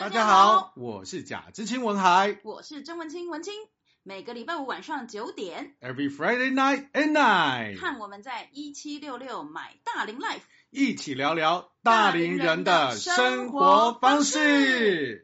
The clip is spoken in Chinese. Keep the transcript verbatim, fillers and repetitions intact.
大家好，我是贾知青文海， 我是曾文清文清。每个礼拜五晚上九点 ，Every Friday night at night， 看我们在一七六六买大龄 Life， 一起聊聊大龄人的生活方式。